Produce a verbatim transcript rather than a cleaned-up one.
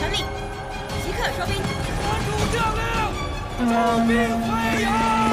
传令，即刻收兵。 传主将令，招兵飞扬。